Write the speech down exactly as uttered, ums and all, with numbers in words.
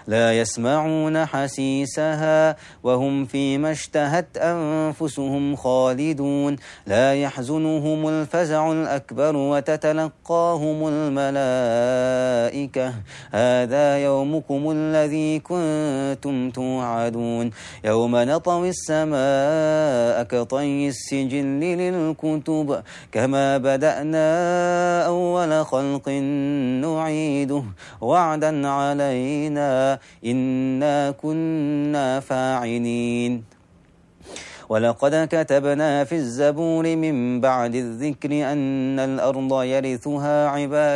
لا يسمعون حسيسها وهم فيما اشتهت أنفسهم خالدون لا يحزنهم الفزع الأكبر وتتلقاهم الملائكة هذا يومكم الذي كنتم توعدون يوم نطوي السماء كطي السجل للكتب كما بدأنا أول خلق نعيده وعدا علينا إنا كنا فاعلين ولقد كتبنا في الزبور من بعد الذكر أن الأرض يرثها عبادي